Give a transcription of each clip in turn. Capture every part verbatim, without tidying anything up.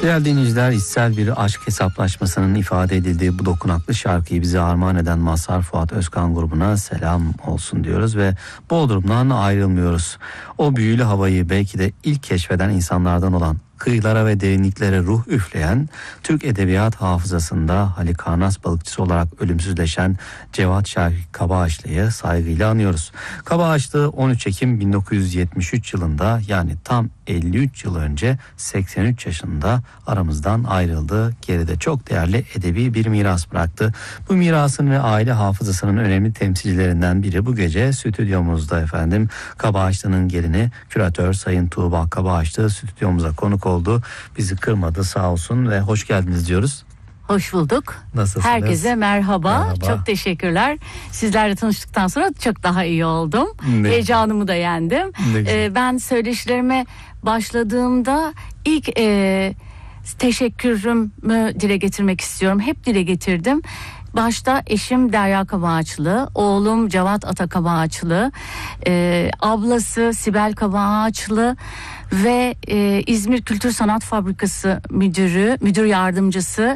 Değerli dinleyiciler, içsel bir aşk hesaplaşmasının ifade edildiği bu dokunaklı şarkıyı bize armağan eden Mazhar Fuat Özkan grubuna selam olsun diyoruz ve Bodrum'dan ayrılmıyoruz. O büyülü havayı belki de ilk keşfeden insanlardan olan, kıyılara ve derinliklere ruh üfleyen, Türk edebiyat hafızasında Halikarnas balıkçısı olarak ölümsüzleşen Cevat Şakir Kabaağaçlı'yı saygıyla anıyoruz. Kabaağaçlı on üç Ekim bin dokuz yüz yetmiş üç yılında, yani tam elli üç yıl önce seksen üç yaşında aramızdan ayrıldı. Geride çok değerli edebi bir miras bıraktı. Bu mirasın ve aile hafızasının önemli temsilcilerinden biri bu gece stüdyomuzda efendim. Kabaağaçlı'nın gelini küratör Sayın Tuğba Kabaağaçlı stüdyomuza konuk oldu. Bizi kırmadı, sağ olsun ve hoş geldiniz diyoruz. Hoş bulduk. Nasılsınız? Herkese merhaba. Merhaba. Çok teşekkürler. Sizlerle tanıştıktan sonra çok daha iyi oldum. Ne Heyecanımı da yendim. Ee, ben söyleşilerime başladığımda ilk e, teşekkürümü dile getirmek istiyorum. Hep dile getirdim. Başta eşim Derya Kabaağaçlı, oğlum Cevat Ata Kabaağaçlı, e, ablası Sibel Kabaağaçlı ve e, İzmir Kültür Sanat Fabrikası müdürü, müdür yardımcısı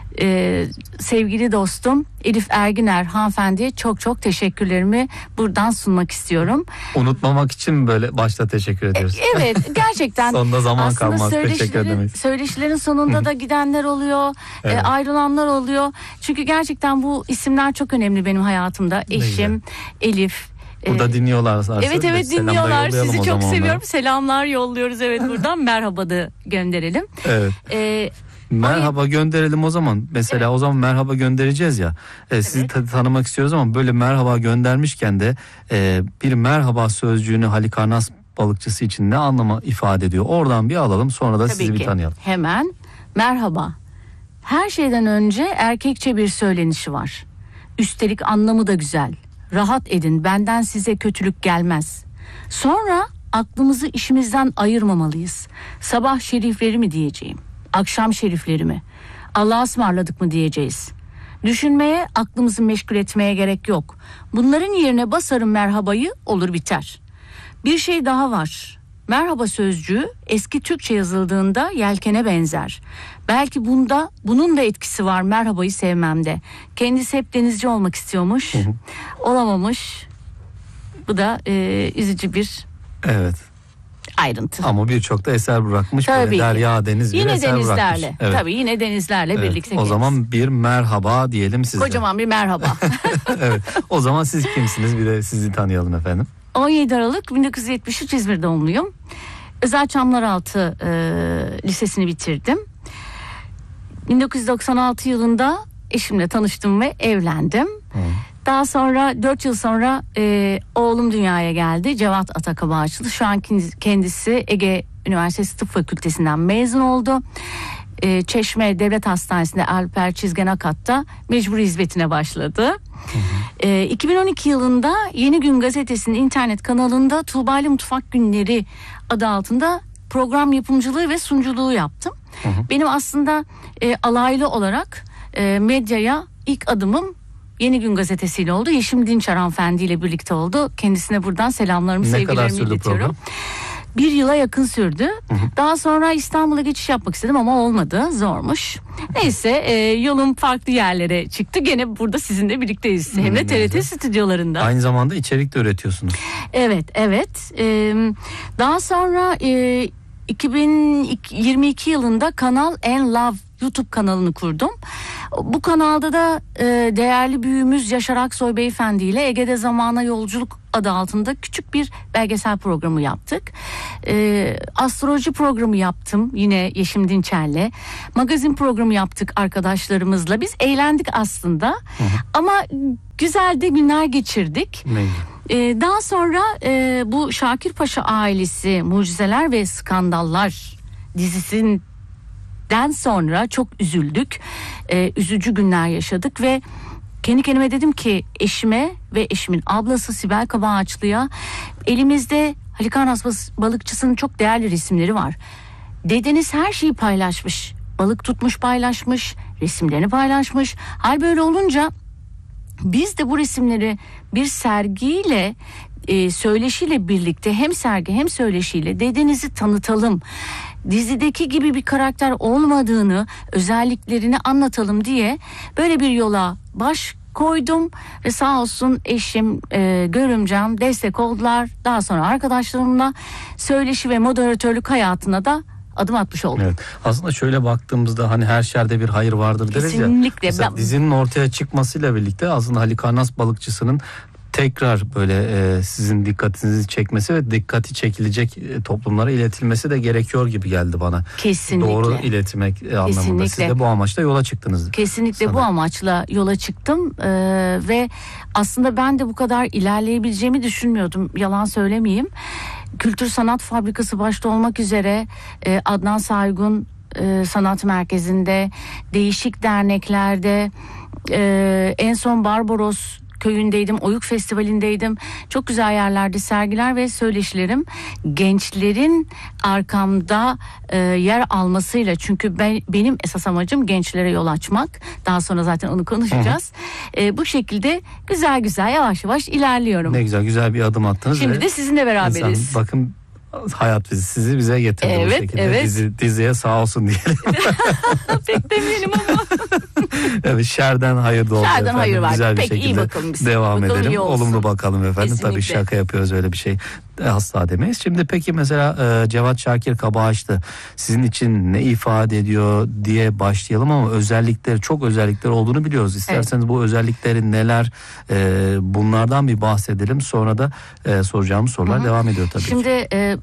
e, sevgili dostum Elif Erginer hanımefendiye çok çok teşekkürlerimi buradan sunmak istiyorum. Unutmamak için böyle başta teşekkür ediyoruz. E, evet, gerçekten. Sonunda zaman aslında kalmaz, teşekkür söyleşilerin, edemeyiz. söyleşilerin sonunda da gidenler oluyor, Evet. e, ayrılanlar oluyor. Çünkü gerçekten bu isimler çok önemli benim hayatımda. Eşim, Elif. Burada e, dinliyorlar. Evet evet Selam da dinliyorlar. yollayalım Sizi o çok zaman onlara. seviyorum. Selamlar yolluyoruz. Evet, buradan merhaba da gönderelim. Evet. E, Merhaba gönderelim o zaman. Mesela Evet. o zaman merhaba göndereceğiz ya. E, sizi Evet. ta- tanımak istiyoruz ama böyle merhaba göndermişken de e, bir merhaba sözcüğünü Halikarnas balıkçısı için ne anlama ifade ediyor? Oradan bir alalım, sonra da sizi Tabii bir ki. tanıyalım. Hemen merhaba. Her şeyden önce erkekçe bir söylenişi var. Üstelik anlamı da güzel. Rahat edin, benden size kötülük gelmez. Sonra aklımızı işimizden ayırmamalıyız. Sabah şerifleri mi diyeceğim? Akşam şerifleri mi? Allah'a ısmarladık mı diyeceğiz? Düşünmeye, aklımızı meşgul etmeye gerek yok. Bunların yerine basarım merhabayı, olur biter. Bir şey daha var. Merhaba sözcüğü eski Türkçe yazıldığında yelkene benzer. Belki bunda bunun da etkisi var merhabayı sevmemde. Kendisi hep denizci olmak istiyormuş. Hı hı. Olamamış. Bu da e, üzücü bir Evet. ayrıntı. Ama birçok da eser bırakmış. Tabii Böyle ki. derya deniz bir yine eser denizlerle. bırakmış. Evet. Tabii yine denizlerle Evet. birlikte. O geliriz. zaman bir merhaba diyelim size. Kocaman bir merhaba. Evet. O zaman siz kimsiniz? Bir de sizi tanıyalım efendim. on yedi Aralık bin dokuz yüz yetmiş üç İzmir doğumluyum. Özel Çamlaraltı e, lisesini bitirdim. bin dokuz yüz doksan altı yılında eşimle tanıştım ve evlendim. Hı. Daha sonra dört yıl sonra e, oğlum dünyaya geldi. Cevat Ata Kabaağaçlı. Şu an kendisi Ege Üniversitesi Tıp Fakültesinden mezun oldu. E, Çeşme Devlet Hastanesi'nde Alper Çizgen Akat'ta mecburi hizmetine başladı. Hı hı. E, iki bin on iki yılında Yeni Gün Gazetesi'nin internet kanalında Tuğba'lı Mutfak Günleri adı altında program yapımcılığı ve sunuculuğu yaptım. Hı hı. Benim aslında e, alaylı olarak e, medyaya ilk adımım Yeni Gün Gazetesi ile oldu. Yeşim Dinçer hanımefendi ile birlikte oldu. Kendisine buradan selamlarımı, ne sevgilerimi iletiyorum. Bir yıla yakın sürdü. Hı hı. Daha sonra İstanbul'a geçiş yapmak istedim ama olmadı. Zormuş. Neyse e, yolum farklı yerlere çıktı. Gene burada sizinle birlikteyiz. Hem de T R T stüdyolarında. Aynı zamanda içerik de üretiyorsunuz. Evet, evet. E, daha sonra e, iki bin yirmi iki yılında Kanal and Love YouTube kanalını kurdum. Bu kanalda da e, değerli büyüğümüz Yaşar Aksoy Beyefendi ile Ege'de Zamana Yolculuk adı altında küçük bir belgesel programı yaptık. E, astroloji programı yaptım yine Yeşim Dinçer'le. Magazin programı yaptık arkadaşlarımızla. Biz eğlendik aslında. Hı hı. Ama güzel de günler geçirdik. Ne? E, daha sonra e, bu Şakir Paşa ailesi Mucizeler ve Skandallar dizisinin Den sonra çok üzüldük. Ee, üzücü günler yaşadık ve kendi kendime dedim ki eşime ve eşimin ablası Sibel Kabaağaçlı'ya, elimizde Halikarnas balıkçısının çok değerli resimleri var. Dedeniz her şeyi paylaşmış. Balık tutmuş, paylaşmış, resimlerini paylaşmış. Hal böyle olunca biz de bu resimleri bir sergiyle e, söyleşiyle birlikte hem sergi hem söyleşiyle dedenizi tanıtalım, dizideki gibi bir karakter olmadığını, özelliklerini anlatalım diye böyle bir yola baş koydum ve sağ olsun eşim, e, görümcem destek oldular. Daha sonra arkadaşlarımla söyleşi ve moderatörlük hayatına da adım atmış oldum. Evet. Aslında şöyle baktığımızda hani her şerde bir hayır vardır deriz ya. Kesinlikle. Mesela Ben... dizinin ortaya çıkmasıyla birlikte aslında Halikarnas balıkçısının tekrar böyle e, sizin dikkatinizi çekmesi ve dikkati çekilecek e, toplumlara iletilmesi de gerekiyor gibi geldi bana. Kesinlikle. Doğru iletmek e, anlamında. Kesinlikle. Siz de bu amaçla yola çıktınız. Kesinlikle sana. Bu amaçla yola çıktım ee, ve aslında ben de bu kadar ilerleyebileceğimi düşünmüyordum. Yalan söylemeyeyim. Kültür Sanat Fabrikası başta olmak üzere e, Adnan Saygun e, Sanat Merkezi'nde, değişik derneklerde, e, en son Barbaros Köyü'ndeydim, Oyuk Festivali'ndeydim. Çok güzel yerlerde sergiler ve söyleşilerim. Gençlerin arkamda e, yer almasıyla, çünkü ben, benim esas amacım gençlere yol açmak. Daha sonra zaten onu konuşacağız. E, bu şekilde güzel güzel yavaş yavaş ilerliyorum. Ne güzel güzel bir adım attınız. Şimdi ve de sizinle beraberiz. insan, bakın hayat bizi sizi bize getirdi Evet, bu şekilde. evet. Dizi, diziye sağ olsun diyelim. Pek demeyelim ama. Evet, şerden hayır da oldu Şerden efendim. hayır var. Güzel bir Peki, iyi şekilde bakalım biz. devam Bakalım, iyi edelim. olsun. Olumlu bakalım efendim. Kesinlikle. Tabii şaka yapıyoruz, öyle bir şey asla demeyiz. Şimdi peki mesela e, Cevat Şakir Kabaağaçlı sizin için ne ifade ediyor diye başlayalım ama özellikleri, çok özellikleri olduğunu biliyoruz. İsterseniz evet. bu özellikleri neler, e, bunlardan bir bahsedelim. Sonra da e, soracağım sorular Hı-hı. devam ediyor tabii Şimdi ki. e,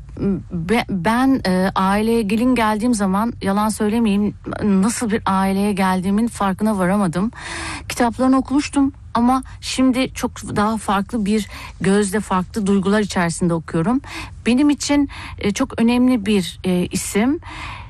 ben e, aileye gelin geldiğim zaman, yalan söylemeyeyim, nasıl bir aileye geldiğimin farkına varamadım. Kitaplarını okumuştum ama şimdi çok daha farklı bir gözle, farklı duygular içerisinde okuyorum. Benim için e, çok önemli bir e, isim.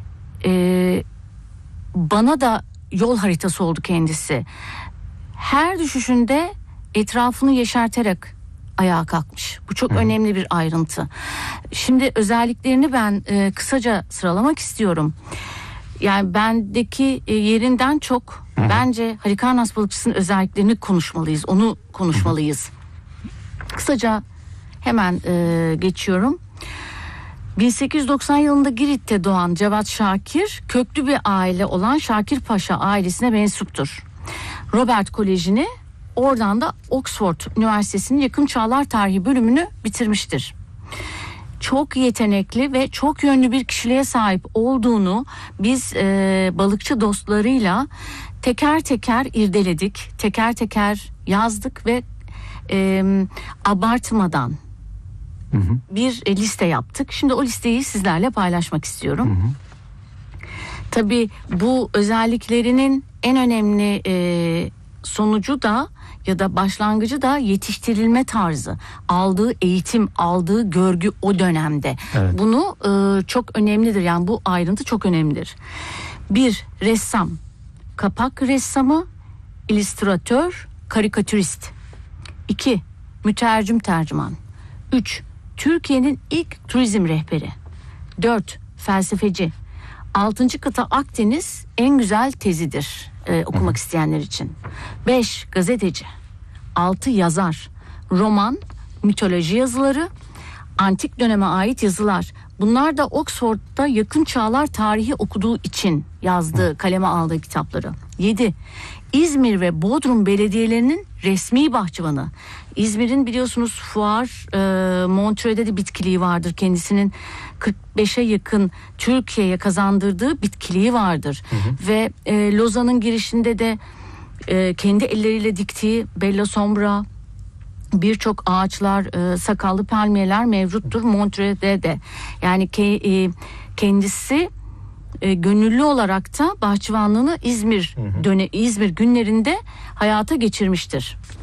E, bana da yol haritası oldu kendisi. Her düşüşünde etrafını yeşerterek ayağa kalkmış. Bu çok Hı. önemli bir ayrıntı. Şimdi özelliklerini ben e, kısaca sıralamak istiyorum. Yani bendeki e, yerinden çok Hı. bence Halikarnas balıkçısının özelliklerini konuşmalıyız. Onu konuşmalıyız. Hı. Kısaca hemen e, geçiyorum. bin sekiz yüz doksan yılında Girit'te doğan Cevat Şakir, köklü bir aile olan Şakir Paşa ailesine mensuptur. Robert Koleji'ni, oradan da Oxford Üniversitesi'nin Yakın Çağlar Tarihi bölümünü bitirmiştir. Çok yetenekli ve çok yönlü bir kişiliğe sahip olduğunu biz e, balıkçı dostlarıyla teker teker irdeledik, teker teker yazdık ve e, abartmadan hı hı. bir e, liste yaptık. Şimdi o listeyi sizlerle paylaşmak istiyorum. Hı hı. Tabii bu özelliklerinin en önemli e, sonucu da ya da başlangıcı da yetiştirilme tarzı, aldığı eğitim, aldığı görgü o dönemde. Evet. Bunu e, çok önemlidir, yani bu ayrıntı çok önemlidir. Bir, ressam, kapak ressamı, illüstratör, karikatürist. İki, mütercim tercüman. Üç, Türkiye'nin ilk turizm rehberi. Dört, felsefeci. Altıncı kıta Akdeniz en güzel tezidir e, okumak Hı. isteyenler için. Beş, gazeteci. Altı, yazar. Roman, mitoloji yazıları, antik döneme ait yazılar. Bunlar da Oxford'da yakın çağlar tarihi okuduğu için yazdığı, kaleme aldığı kitapları. Yedi, İzmir ve Bodrum belediyelerinin resmi bahçıvanı. İzmir'in biliyorsunuz fuar, e, Montreux'de de bitkiliği vardır. Kendisinin kırk beşe yakın Türkiye'ye kazandırdığı bitkiliği vardır. Hı hı. Ve e, Lozan'ın girişinde de e, kendi elleriyle diktiği Bella Sombra, birçok ağaçlar, e, sakallı palmiyeler mevcuttur Montreux'de de. Yani ke, e, kendisi e, gönüllü olarak da bahçıvanlığını İzmir hı hı. döne İzmir günlerinde hayata geçirmiştir.